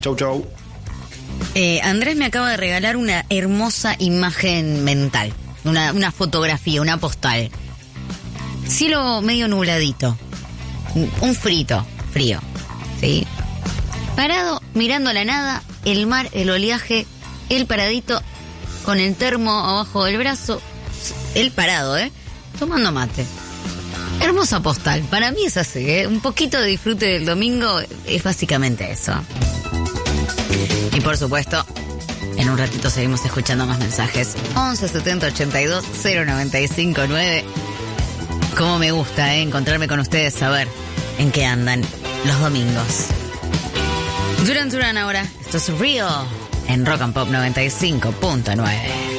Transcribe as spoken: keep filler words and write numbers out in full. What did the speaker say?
Chau, chau. Eh, Andrés me acaba de regalar una hermosa imagen mental. Una, una fotografía, una postal. Cielo medio nubladito. Un frito, frío. ¿Sí? Parado, mirando la nada, el mar, el oleaje, él paradito, con el termo abajo del brazo. Él parado, ¿eh? Tomando mate. Hermosa postal. Para mí es así, ¿eh? Un poquito de disfrute del domingo es básicamente eso. Y por supuesto, en un ratito seguimos escuchando más mensajes. once setenta ochenta y dos cero noventa y cinco nueve. Cómo me gusta, ¿eh? Encontrarme con ustedes, saber en qué andan los domingos. Duran Duran ahora. Esto es Real en Rock and Pop noventa y cinco punto nueve.